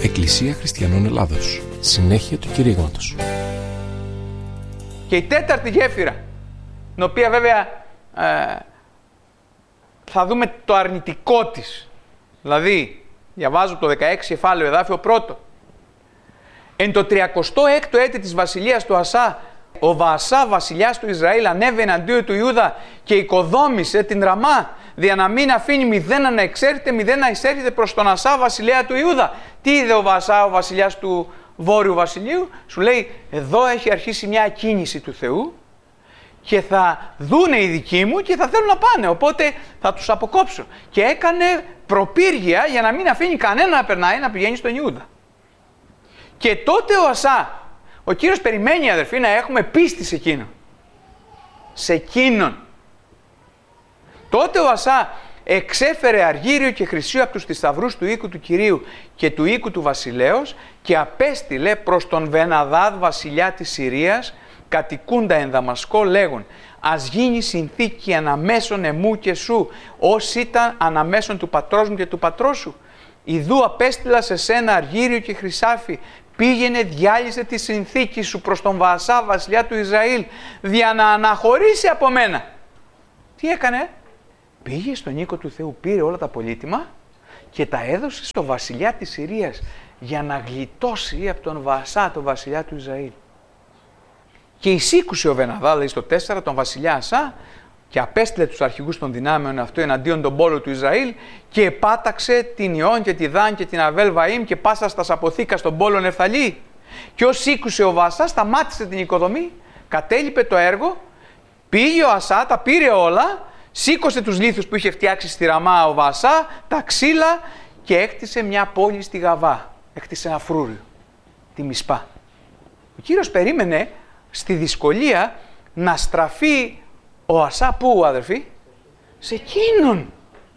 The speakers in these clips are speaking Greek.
Εκκλησία Χριστιανών Ελλάδος. Συνέχεια του κηρύγματος. Και η τέταρτη γέφυρα, την οποία βέβαια θα δούμε το αρνητικό της. Δηλαδή, διαβάζω το 16 κεφάλαιο εδάφιο πρώτο. Εν το 36ο έτη της βασιλείας του Ασά, ο Βαασά βασιλιάς του Ισραήλ ανέβη εναντίον του Ιούδα και οικοδόμησε την Ραμά, δια να μην αφήνει μηδένα να εξέρχεται, μηδένα να εισέρχεται προς τον Ασά βασιλέα του Ιούδα. Τι είδε ο Βαασά, ο βασιλιάς του Βόρειου Βασιλείου? Σου λέει, εδώ έχει αρχίσει μια κίνηση του Θεού και θα δούνε οι δικοί μου και θα θέλουν να πάνε, οπότε θα τους αποκόψω. Και έκανε προπύργια για να μην αφήνει κανένα να περνάει, να πηγαίνει στον Ιούδα. Και τότε ο Ασά, ο Κύριος περιμένει, αδερφοί, να έχουμε πίστη σε εκείνον. Σε εκείνον. Τότε ο Ασά εξέφερε αργύριο και χρυσίο από τους θησαυρούς του οίκου του Κυρίου και του οίκου του βασιλέως και απέστειλε προς τον Βεναδάδ βασιλιά της Συρίας, κατοικούντα εν Δαμασκό, λέγον, ας γίνει συνθήκη αναμέσων εμού και σου, ως ήταν αναμέσων του πατρός μου και του πατρός σου. Ιδού απέστειλα σε σένα αργύριο και χρυσάφι, πήγαινε διάλυσε τη συνθήκη σου προς τον Βαασά βασιλιά του Ισραήλ, δια να αναχωρήσει από μένα. Τι έκανε? Πήγε στον οίκο του Θεού, πήρε όλα τα πολύτιμα και τα έδωσε στο βασιλιά της Συρίας για να γλιτώσει από τον Βαασά, τον βασιλιά του Ισραήλ. Και εισήκουσε ο Βεναδάδ, δηλαδή στο 4, τον βασιλιά Ασά και απέστειλε τους αρχηγούς των δυνάμεων αυτού εναντίον των πόλων του Ισραήλ και επάταξε την Ιών και τη Δάν και την Αβέλ Βαΐμ και πάσα στα αποθήκα των πόλων Ευθαλή. Και ως ήκουσε ο Βαασά, σταμάτησε την οικοδομή, κατέλειπε το έργο, πήγε ο Ασά, τα πήρε όλα, σήκωσε τους λίθους που είχε φτιάξει στη Ραμά ο Βαασά, τα ξύλα και έκτισε μια πόλη στη Γαβά. Έκτισε ένα φρούριο, τη Μισπά. Ο Κύριος περίμενε στη δυσκολία να στραφεί ο Ασά πού, αδερφοί? Σε εκείνον.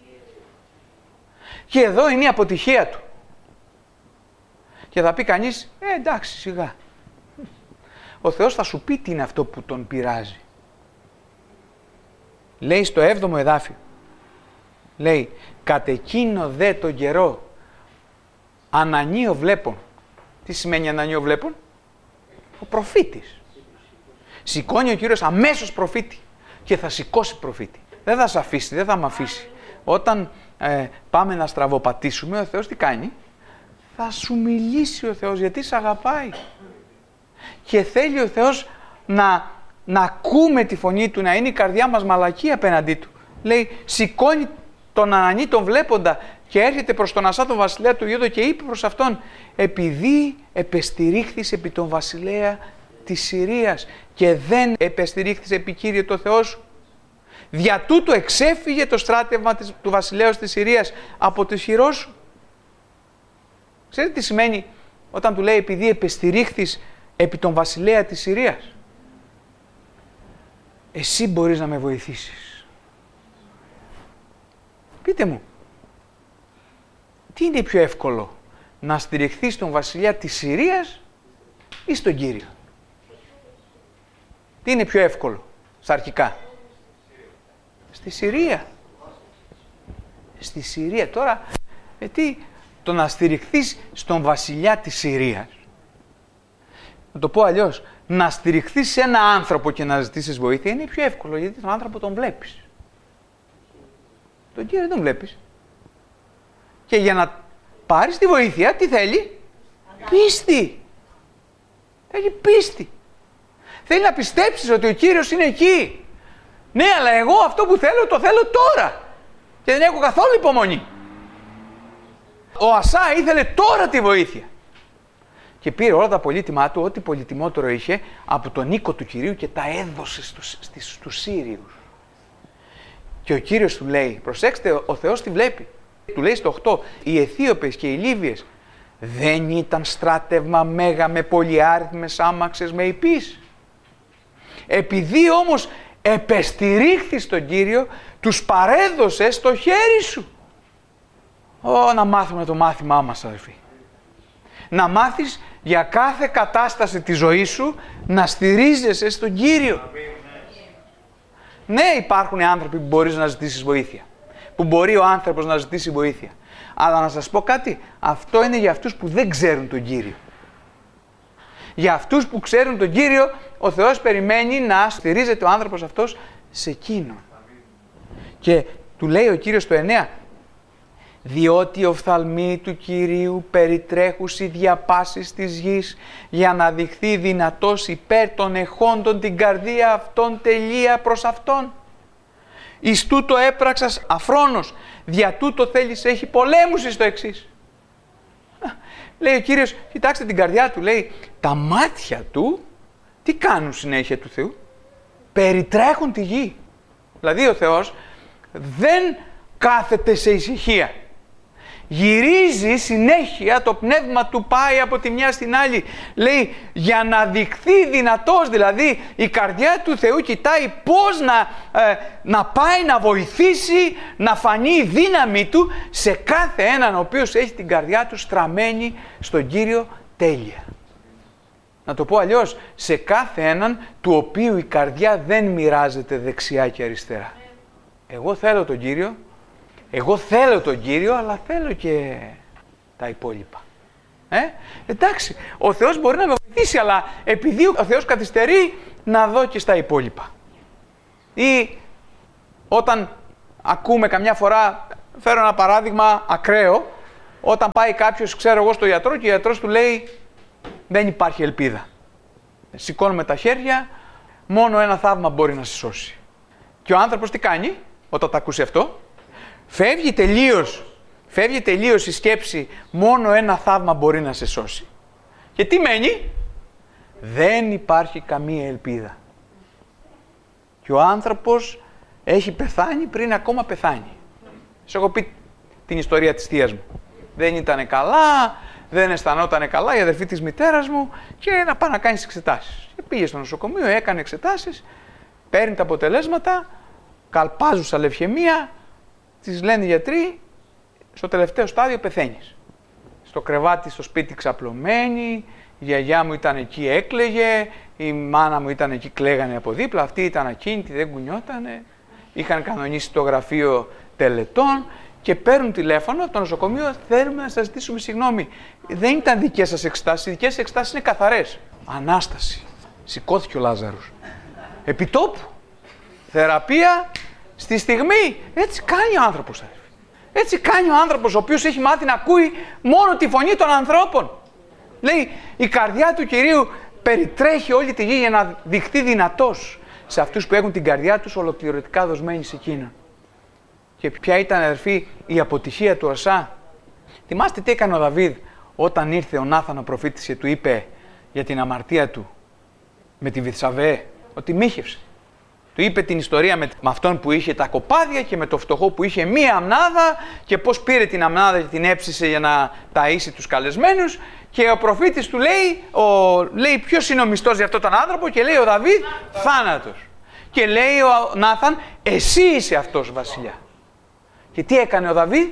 Και εδώ είναι η αποτυχία του. Και θα πει κανείς, εντάξει, σιγά. Ο Θεός θα σου πει τι είναι αυτό που τον πειράζει. Λέει στο 7ο εδάφιο, λέει, κατ' εκείνο δε τον καιρό ανανείο βλέπων. Τι σημαίνει ανανείο βλέπων? Ο προφήτης. Σηκώνει ο Κύριος αμέσως προφήτη και θα σηκώσει προφήτη. Δεν θα σε αφήσει, δεν θα με αφήσει. Όταν πάμε να στραβοπατήσουμε, ο Θεός τι κάνει? Θα σου μιλήσει ο Θεός, γιατί σε αγαπάει. Και θέλει ο Θεός να ακούμε τη φωνή Του, να είναι η καρδιά μας μαλακή απέναντί Του. Λέει, σηκώνει τον Ανανή τον βλέποντα και έρχεται προς τον Ασά τον βασιλέα του Ιούδα και είπε προς αυτόν, επειδή επεστηρίχθης επί τον βασιλέα της Συρίας και δεν επεστηρίχθης επί Κύριε το Θεό σου. Δια τούτου εξέφυγε το στράτευμα του βασιλέως της Συρίας από τη χειρό σου. Ξέρετε τι σημαίνει όταν του λέει επειδή επεστηρίχθης επί τον βασιλέα της Συρίας? Εσύ μπορείς να με βοηθήσεις. Πείτε μου, τι είναι πιο εύκολο, να στηριχθείς στον βασιλιά της Συρίας ή στον Κύριο? Τι είναι πιο εύκολο στα αρχικά? Στη Συρία. Στη Συρία. Τώρα, τι, το να στηριχθείς στον βασιλιά της Συρίας, να το πω αλλιώς, να στηριχθείς σε ένα άνθρωπο και να ζητήσεις βοήθεια είναι πιο εύκολο, γιατί τον άνθρωπο τον βλέπεις. Τον Κύριο δεν τον βλέπεις. Και για να πάρεις τη βοήθεια, τι θέλει? Πίστη. Θέλει πίστη. Θέλει να πιστέψεις ότι ο Κύριος είναι εκεί. Ναι, αλλά εγώ αυτό που θέλω, το θέλω τώρα. Και δεν έχω καθόλου υπομονή. Ο Ασά ήθελε τώρα τη βοήθεια. Και πήρε όλα τα πολύτιμά του, ό,τι πολυτιμότερο είχε, από τον οίκο του Κυρίου και τα έδωσε στους Σύριους. Και ο Κύριος του λέει, προσέξτε, ο Θεός τη βλέπει. Του λέει στο 8, οι Αιθίωπες και οι Λίβιες δεν ήταν στράτευμα μέγα με πολυάριθμες άμαξες με υπείς. Επειδή όμως επεστηρίχθης στον Κύριο, τους παρέδωσε στο χέρι σου. Να μάθουμε το μάθημά μας, αδελφοί. Να μάθεις για κάθε κατάσταση της ζωής σου να στηρίζεσαι στον Κύριο. Ναι, υπάρχουν άνθρωποι που μπορείς να ζητήσεις βοήθεια. Που μπορεί ο άνθρωπος να ζητήσει βοήθεια. Αλλά να σας πω κάτι, αυτό είναι για αυτούς που δεν ξέρουν τον Κύριο. Για αυτούς που ξέρουν τον Κύριο, ο Θεός περιμένει να στηρίζεται ο άνθρωπος αυτός σε εκείνον. Και του λέει ο Κύριος στο 9, διότι οφθαλμοί του Κυρίου περιτρέχουσι διαπάσεις της γης, για να δειχθεί δυνατός υπέρ των εχόντων την καρδία αυτών τελεία προς αυτόν. Εις τούτο έπραξας αφρόνος, δια τούτο θέλεις έχει πολέμους εις το εξής. Λέει ο Κύριος, κοιτάξτε την καρδιά του, λέει, τα μάτια του, τι κάνουν συνέχεια του Θεού? Περιτρέχουν τη γη. Δηλαδή ο Θεός δεν κάθεται σε ησυχία. Γυρίζει συνέχεια, το πνεύμα του πάει από τη μια στην άλλη. Λέει, για να δειχθεί δυνατός, δηλαδή η καρδιά του Θεού κοιτάει πώς να πάει να βοηθήσει, να φανεί η δύναμη του σε κάθε έναν ο οποίος έχει την καρδιά του στραμμένη στον Κύριο τέλεια. Να το πω αλλιώς, σε κάθε έναν του οποίου η καρδιά δεν μοιράζεται δεξιά και αριστερά. Εγώ θέλω τον Κύριο, αλλά θέλω και τα υπόλοιπα. Εντάξει, ο Θεός μπορεί να με βοηθήσει, αλλά επειδή ο Θεός καθυστερεί, να δω και στα υπόλοιπα. Ή όταν ακούμε καμιά φορά, φέρω ένα παράδειγμα ακραίο, όταν πάει κάποιος, ξέρω εγώ, στο γιατρό και ο γιατρός του λέει, δεν υπάρχει ελπίδα. Σηκώνουμε τα χέρια, μόνο ένα θαύμα μπορεί να σε σώσει. Και ο άνθρωπος τι κάνει όταν τα ακούσει αυτό? Φεύγει τελείως η σκέψη, μόνο ένα θαύμα μπορεί να σε σώσει. Και τι μένει? Δεν υπάρχει καμία ελπίδα. Και ο άνθρωπος έχει πεθάνει πριν ακόμα πεθάνει. Σας έχω πει την ιστορία της θείας μου. Δεν ήτανε καλά, δεν αισθανότανε καλά η αδερφή της μητέρας μου και να πάει να κάνει τις εξετάσεις. Και πήγε στο νοσοκομείο, έκανε εξετάσεις, παίρνει τα αποτελέσματα, καλπάζουσα λευχαιμία, της λένε οι γιατροί, στο τελευταίο στάδιο πεθαίνεις. Στο κρεβάτι, στο σπίτι ξαπλωμένη, η γιαγιά μου ήταν εκεί, έκλαιγε, η μάνα μου ήταν εκεί, κλαίγανε από δίπλα, αυτή ήταν ακίνητη, δεν κουνιότανε, είχαν κανονίσει το γραφείο τελετών και παίρνουν τηλέφωνο από το νοσοκομείο, θέλουμε να σας ζητήσουμε συγγνώμη. Δεν ήταν δικές σας εξετάσεις, οι δικές σας εξετάσεις είναι καθαρές. Ανάσταση. Σηκώθηκε ο Λάζαρος. Επιτόπου. Θεραπεία στη στιγμή. Έτσι κάνει ο άνθρωπος. Έτσι κάνει ο άνθρωπος, ο οποίος έχει μάθει να ακούει μόνο τη φωνή των ανθρώπων. Λέει, η καρδιά του Κυρίου περιτρέχει όλη τη γη για να δειχθεί δυνατός σε αυτούς που έχουν την καρδιά τους ολοκληρωτικά δοσμένη σε εκείνον. Και ποια ήταν, αδερφοί, η αποτυχία του Ασά? Θυμάστε τι έκανε ο Δαβίδ όταν ήρθε ο Νάθαν ο προφήτης και του είπε για την αμαρτία του με τη Βηθσαβέ, ότι μοίχευσε. Του είπε την ιστορία με αυτόν που είχε τα κοπάδια και με το φτωχό που είχε μία αμνάδα και πώς πήρε την αμνάδα και την έψησε για να ταΐσει τους καλεσμένους, και ο προφήτης του λέει ποιος είναι ο μισθός για αυτόν τον άνθρωπο, και λέει ο Δαβίδ θάνατος. Και λέει ο Νάθαν, εσύ είσαι αυτός βασιλιά. Και τι έκανε ο Δαβίδ?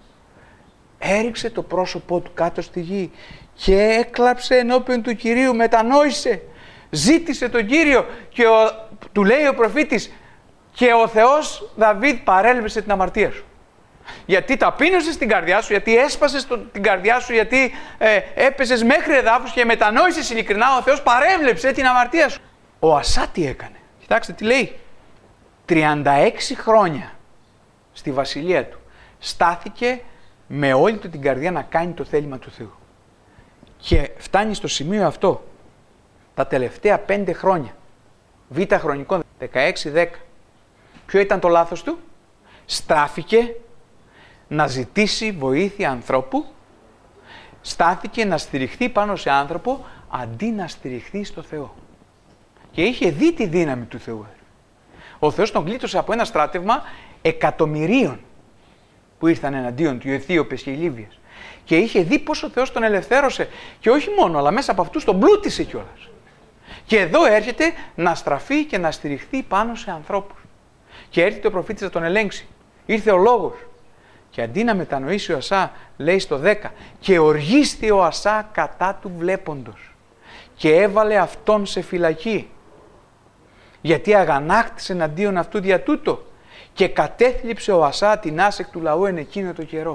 Έριξε το πρόσωπό του κάτω στη γη και έκλαψε ενώπιον του Κυρίου, μετανόησε, ζήτησε τον Κύριο και του λέει ο προφήτης, και ο Θεός, Δαβίδ, παρέλβησε την αμαρτία σου. Γιατί ταπείνωσες την καρδιά σου, γιατί έσπασες την καρδιά σου, γιατί έπεσες μέχρι εδάφους και μετανόησες ειλικρινά, ο Θεός παρέβλεψε την αμαρτία σου. Ο Ασά τι έκανε? Κοιτάξτε τι λέει. 36 χρόνια στη βασιλεία του στάθηκε με όλη του την καρδιά να κάνει το θέλημα του Θεού. Και φτάνει στο σημείο αυτό τα τελευταία 5 χρόνια, β' χρονικών 16-10. Ποιο ήταν το λάθος του? Στράφηκε να ζητήσει βοήθεια ανθρώπου, στάθηκε να στηριχθεί πάνω σε άνθρωπο αντί να στηριχθεί στο Θεό. Και είχε δει τη δύναμη του Θεού. Ο Θεός τον γλίτωσε από ένα στράτευμα εκατομμυρίων που ήρθαν εναντίον του, οι Αιθίωπες και οι Λίβιες. Και είχε δει πώς ο Θεός τον ελευθέρωσε, και όχι μόνο, αλλά μέσα από αυτούς τον πλούτησε κιόλας. Και εδώ έρχεται να στραφεί και να στηριχθεί πάνω σε ανθρώπους. Και έρχεται ο προφήτης να τον ελέγξει. Ήρθε ο λόγος. Και αντί να μετανοήσει ο Ασά, λέει στο 10, και οργίστη ο Ασά κατά του βλέποντος και έβαλε αυτόν σε φυλακή, γιατί αγανάκτησε εναντίον αυτού δια τούτο, και κατέθλιψε ο Ασά την άσεκ του λαού εν εκείνο το καιρό.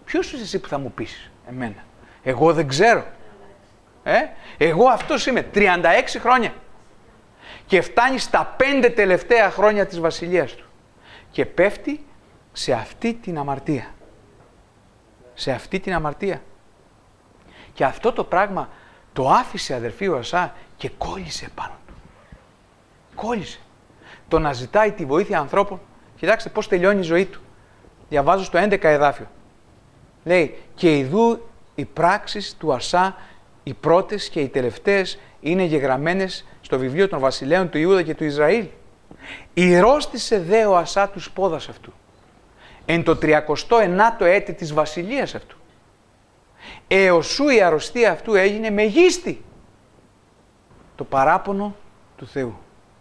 Ποιος είσαι εσύ που θα μου πεις εμένα? Εγώ δεν ξέρω. Εγώ αυτός είμαι, 36 χρόνια. Και φτάνει στα 5 τελευταία χρόνια της βασιλείας του. Και πέφτει σε αυτή την αμαρτία. Σε αυτή την αμαρτία. Και αυτό το πράγμα το άφησε, αδερφοί, ο Ασά και κόλλησε πάνω του. Κόλλησε. Το να ζητάει τη βοήθεια ανθρώπων. Κοιτάξτε πώς τελειώνει η ζωή του. Διαβάζω στο 11 εδάφιο. Λέει, και ιδού οι πράξεις του Ασά, οι πρώτες και οι τελευταίες, είναι γεγραμμένες στο βιβλίο των βασιλέων του Ιούδα και του Ισραήλ. Ηρώστησε δε ο Ασά τους πόδας αυτού, εν το 39ο έτη της βασιλείας αυτού. Εωσού η αρρωστία αυτού έγινε μεγίστη. Το παράπονο του Θεού.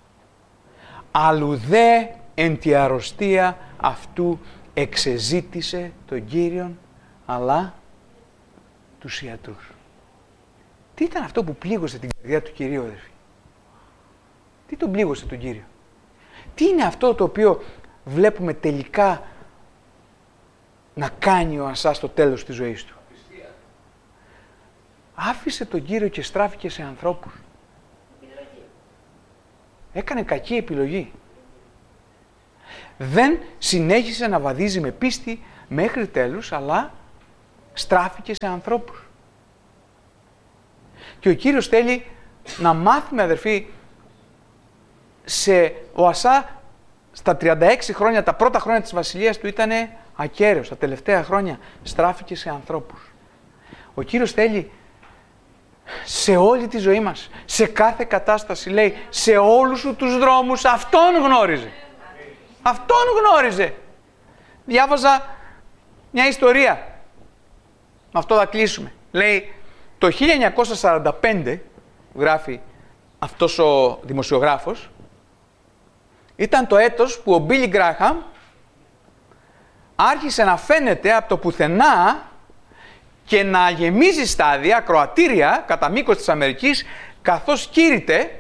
Αλλουδέ εν τη αρρωστία αυτού εξεζήτησε τον Κύριον, αλλά τους ιατρούς. Τι ήταν αυτό που πλήγωσε την καρδιά του Κυρίου, αδερφοί? Τι τον πλήγωσε τον Κύριο? Τι είναι αυτό το οποίο βλέπουμε τελικά να κάνει ο Ασά στο τέλος της ζωής του? Άφησε τον Κύριο και στράφηκε σε ανθρώπους. Έκανε κακή επιλογή. Δεν συνέχισε να βαδίζει με πίστη μέχρι τέλους, αλλά στράφηκε σε ανθρώπους. Και ο Κύριος θέλει να μάθουμε, αδερφοί, ο Ασά στα 36 χρόνια, τα πρώτα χρόνια της βασιλείας του ήταν ακέραιος. Τα τελευταία χρόνια στράφηκε σε ανθρώπους. Ο Κύριος θέλει σε όλη τη ζωή μας, σε κάθε κατάσταση, λέει, σε όλους σου τους δρόμους Αυτόν γνώριζε. Αυτόν γνώριζε. Διάβαζα μια ιστορία. Με αυτό θα κλείσουμε. Λέει, το 1945, γράφει αυτός ο δημοσιογράφος, ήταν το έτος που ο Μπίλι Γκράχαμ άρχισε να φαίνεται από το πουθενά και να γεμίζει στάδια, ακροατήρια, κατά μήκος της Αμερικής, καθώς κήρυτε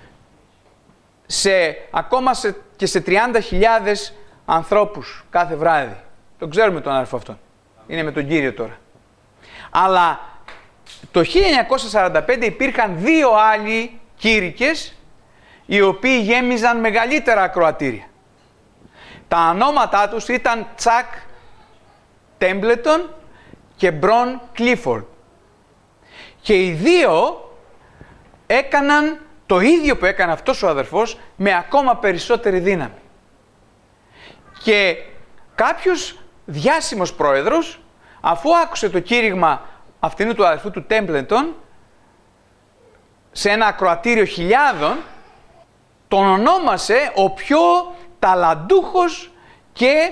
ακόμα και σε 30.000 ανθρώπους κάθε βράδυ. Το ξέρουμε τον αδερφό αυτόν. Είναι με τον Κύριο τώρα. Αλλά το 1945 υπήρχαν 2 άλλοι κήρυκες οι οποίοι γέμιζαν μεγαλύτερα ακροατήρια. Τα ονόματά τους ήταν Τσακ Τέμπλετον και Μπρον Κλίφορντ. Και οι 2 έκαναν το ίδιο που έκανε αυτός ο αδερφός με ακόμα περισσότερη δύναμη. Και κάποιος διάσημος πρόεδρος, αφού άκουσε το κήρυγμα αυτού του αδερφού του Τέμπλετον σε ένα ακροατήριο χιλιάδων, τον ονόμασε ο πιο ταλαντούχος και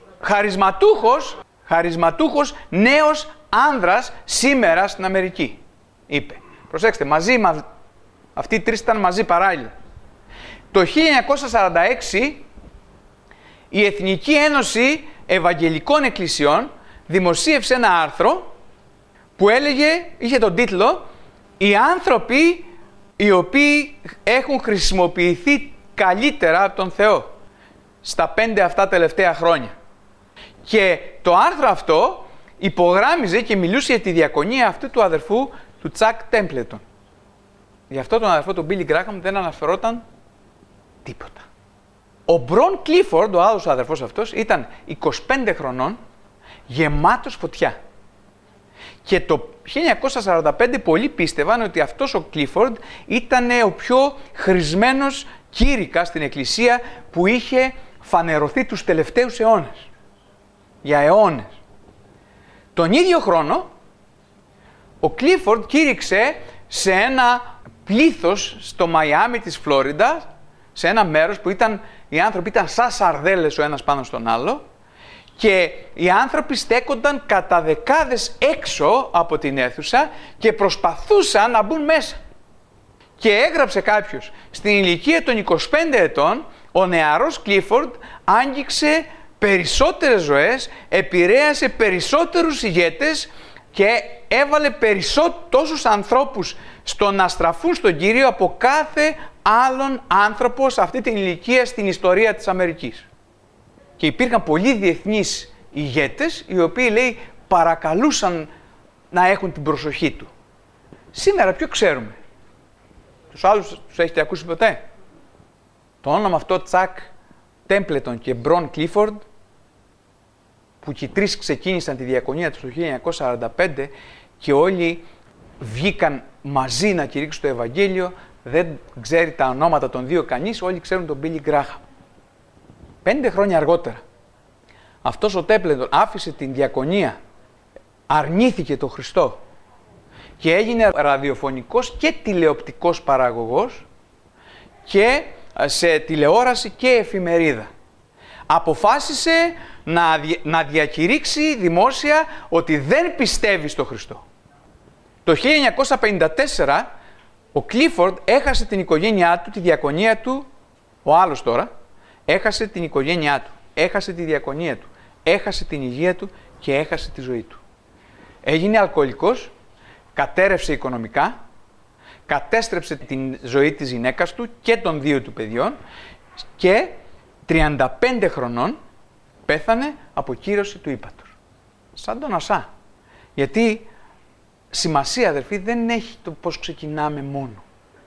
χαρισματούχος νέος άνδρας σήμερα στην Αμερική, είπε. Προσέξτε, αυτοί οι 3 ήταν μαζί παράλληλα. Το 1946 η Εθνική Ένωση Ευαγγελικών Εκκλησιών δημοσίευσε ένα άρθρο που είχε τον τίτλο «Οι άνθρωποι οι οποίοι έχουν χρησιμοποιηθεί καλύτερα από τον Θεό στα 5 αυτά τελευταία χρόνια». Και το άρθρο αυτό υπογράμμιζε και μιλούσε για τη διακονία αυτού του αδερφού του Τσακ Τέμπλετον. Γι' αυτό τον αδερφό του Μπίλι Γκράχαμ δεν αναφερόταν τίποτα. Ο Μπρον Κλίφορντ, ο άλλος αδερφός αυτός, ήταν 25 χρονών, γεμάτος φωτιά. Και το 1945 πολλοί πίστευαν ότι αυτός ο Κλίφορντ ήταν ο πιο χρησμένος κήρυκας στην Εκκλησία που είχε φανερωθεί τους τελευταίους αιώνες. Για αιώνες. Τον ίδιο χρόνο, ο Κλίφορντ κήρυξε σε ένα πλήθος στο Μαϊάμι της Φλόριντα, σε ένα μέρος που οι άνθρωποι ήταν σαν σαρδέλες ο ένας πάνω στον άλλο, και οι άνθρωποι στέκονταν κατά δεκάδες έξω από την αίθουσα και προσπαθούσαν να μπουν μέσα. Και έγραψε κάποιος, στην ηλικία των 25 ετών, ο νεαρός Κλίφορντ άγγιξε περισσότερες ζωές, επηρέασε περισσότερους ηγέτες και έβαλε τόσους ανθρώπους στο να στραφούν στον Κύριο από κάθε άλλον άνθρωπο σε αυτή την ηλικία στην ιστορία της Αμερικής. Και υπήρχαν πολλοί διεθνείς ηγέτες οι οποίοι, λέει, παρακαλούσαν να έχουν την προσοχή του. Σήμερα ποιο ξέρουμε? Τους άλλους τους έχετε ακούσει ποτέ? Το όνομα αυτό Τσακ Τέμπλετον και Μπρον Κλίφορντ, που και οι τρεις ξεκίνησαν τη διακονία τους το 1945 και όλοι βγήκαν μαζί να κηρύξουν το Ευαγγέλιο. Δεν ξέρει τα ονόματα των δύο κανείς, όλοι ξέρουν τον Μπίλι Γκράχαμ. 5 χρόνια αργότερα, αυτός ο Τέμπλετον άφησε την διακονία, αρνήθηκε τον Χριστό και έγινε ραδιοφωνικός και τηλεοπτικός παραγωγός και σε τηλεόραση και εφημερίδα. Αποφάσισε να διακηρύξει δημόσια ότι δεν πιστεύει στο Χριστό. Το 1954 ο Κλίφορντ έχασε την οικογένειά του, τη διακονία του, ο άλλος τώρα, έχασε την οικογένειά του, έχασε τη διακονία του, έχασε την υγεία του και έχασε τη ζωή του. Έγινε αλκοολικός, κατέρευσε οικονομικά, κατέστρεψε την ζωή της γυναίκας του και των 2 του παιδιών και 35 χρονών πέθανε από κύρωση του ύπατος. Σαν τον Ασά. Γιατί σημασία, αδερφοί, δεν έχει το πώς ξεκινάμε μόνο.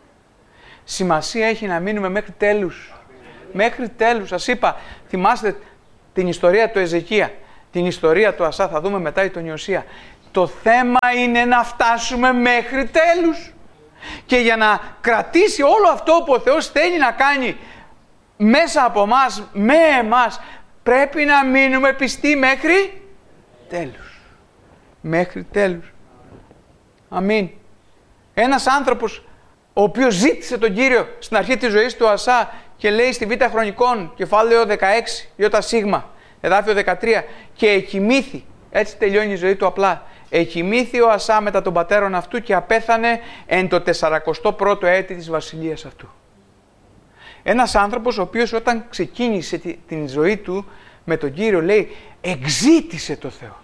Σημασία έχει να μείνουμε μέχρι τέλους. Μέχρι τέλους. Σας είπα, θυμάστε την ιστορία του Εζεκία, την ιστορία του Ασά, θα δούμε μετά τον Ιωσία. Το θέμα είναι να φτάσουμε μέχρι τέλους. Και για να κρατήσει όλο αυτό που ο Θεός θέλει να κάνει μέσα από εμάς, με εμάς, πρέπει να μείνουμε πιστοί μέχρι τέλους. Μέχρι τέλους. Αμήν. Ένας άνθρωπος ο οποίος ζήτησε τον Κύριο στην αρχή της ζωής του Ασά και λέει στη Β' Χρονικών, κεφάλαιο 16, Ι Σίγμα, εδάφιο 13, και εκοιμήθη, έτσι τελειώνει η ζωή του απλά, εκοιμήθη ο Ασά μετά τον πατέρον αυτού και απέθανε εν το 41ο έτη της βασιλείας αυτού. Ένας άνθρωπος ο οποίος όταν ξεκίνησε την ζωή του με τον Κύριο, λέει, εξήτησε το Θεό.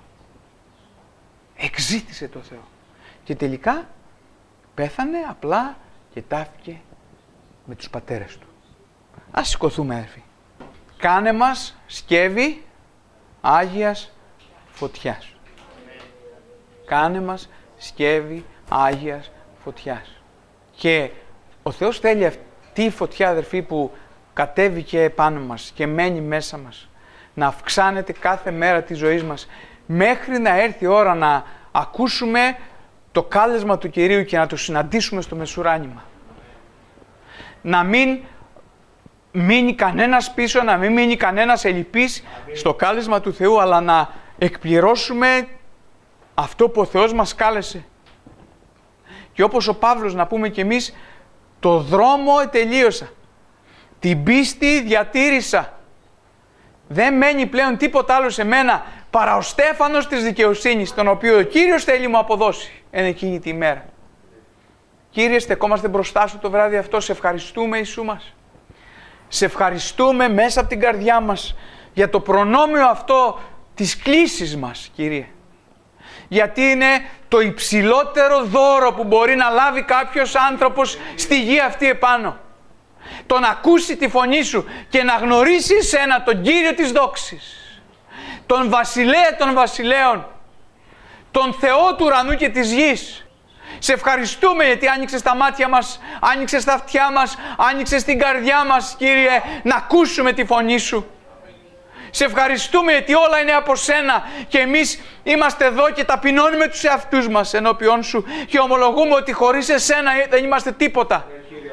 Εξήτησε το Θεό. Και τελικά πέθανε απλά και τάφηκε με τους πατέρες του. Ας σηκωθούμε, αδερφοί. Κάνε μας σκεύη Άγιας Φωτιάς. Κάνε μας σκεύη Άγιας Φωτιάς. Και ο Θεός θέλει αυτή η φωτιά, αδερφοί, που κατέβηκε επάνω μας και μένει μέσα μας, να αυξάνεται κάθε μέρα της ζωής μας, μέχρι να έρθει η ώρα να ακούσουμε το κάλεσμα του Κυρίου και να το συναντήσουμε στο μεσουράνημα. Να μην μείνει κανένας πίσω, να μην μείνει κανένας ελλειπής στο κάλεσμα του Θεού, αλλά να εκπληρώσουμε αυτό που ο Θεός μας κάλεσε. Και όπως ο Παύλος, να πούμε κι εμείς, το δρόμο ετελείωσα, την πίστη διατήρησα. Δεν μένει πλέον τίποτα άλλο σε μένα παρά ο στέφανος της δικαιοσύνης, τον οποίο ο Κύριος θέλει μου αποδώσει εν εκείνη τη ημέρα. Κύριε, στεκόμαστε μπροστά σου το βράδυ αυτό, σε ευχαριστούμε Ιησού μας. Σε ευχαριστούμε μέσα από την καρδιά μας για το προνόμιο αυτό της κλήσης μας, Κύριε. Γιατί είναι το υψηλότερο δώρο που μπορεί να λάβει κάποιος άνθρωπος στη γη αυτή επάνω. Το να ακούσει τη φωνή σου και να γνωρίσει εσένα, τον Κύριο της δόξης, τον Βασιλέα των Βασιλέων, τον Θεό του ουρανού και της γης. Σε ευχαριστούμε γιατί άνοιξες τα μάτια μας, άνοιξες τα αυτιά μας, άνοιξες την καρδιά μας, Κύριε, να ακούσουμε τη φωνή σου. Σε ευχαριστούμε γιατί όλα είναι από σένα και εμείς είμαστε εδώ και ταπεινώνουμε τους εαυτούς μας ενώπιόν σου και ομολογούμε ότι χωρίς εσένα δεν είμαστε τίποτα.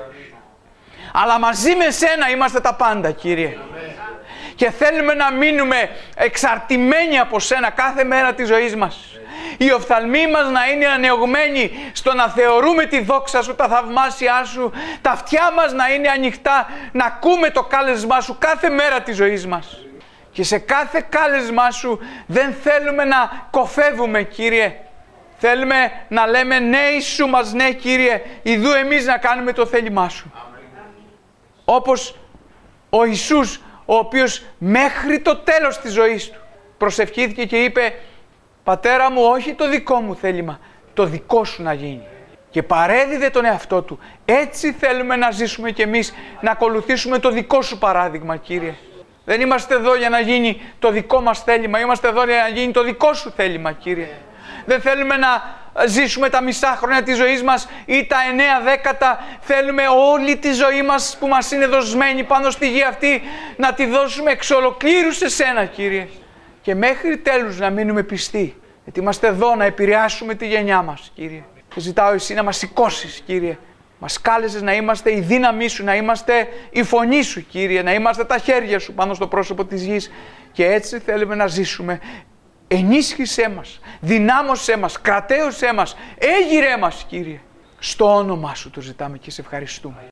Αλλά μαζί με σένα είμαστε τα πάντα, Κύριε. Και θέλουμε να μείνουμε εξαρτημένοι από σένα κάθε μέρα της ζωής μας. Οι οφθαλμοί μας να είναι ανεωγμένοι στο να θεωρούμε τη δόξα σου, τα θαυμάσια σου, τα αυτιά μας να είναι ανοιχτά, να ακούμε το κάλεσμά σου κάθε μέρα της ζωής μας. Και σε κάθε κάλεσμά σου δεν θέλουμε να κοφεύουμε, Κύριε. Θέλουμε να λέμε ναι Ιησού μας, ναι Κύριε, ιδού εμείς να κάνουμε το θέλημά σου. Όπως ο Ιησούς, ο οποίος μέχρι το τέλος της ζωής του προσευχήθηκε και είπε, Πατέρα μου, όχι το δικό μου θέλημα, το δικό σου να γίνει. Και παρέδιδε τον εαυτό του. Έτσι θέλουμε να ζήσουμε κι εμείς, να ακολουθήσουμε το δικό σου παράδειγμα, Κύριε. Δεν είμαστε εδώ για να γίνει το δικό μας θέλημα, είμαστε εδώ για να γίνει το δικό σου θέλημα, Κύριε. Δεν θέλουμε να ζήσουμε τα μισά χρόνια της ζωής μας ή τα 9/10. Θέλουμε όλη τη ζωή μας που μας είναι δοσμένη πάνω στη γη αυτή να τη δώσουμε εξ ολοκλήρου σε σένα, Κύριε. Και μέχρι τέλους να μείνουμε πιστοί. Γιατί είμαστε εδώ να επηρεάσουμε τη γενιά μας, Κύριε. Και ζητάω εσύ να μας σηκώσεις, Κύριε. Μας κάλεσες να είμαστε η δύναμή σου, να είμαστε η φωνή σου, Κύριε, να είμαστε τα χέρια σου πάνω στο πρόσωπο της γης. Και έτσι θέλουμε να ζήσουμε. Ενίσχυσέ μας, δυνάμωσέ μας, κρατέωσέ μας, έγειρέ μας, Κύριε. Στο όνομά σου το ζητάμε και σε ευχαριστούμε.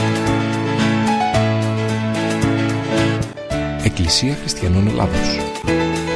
Εκκλησία Χριστιανών Ελλάδος.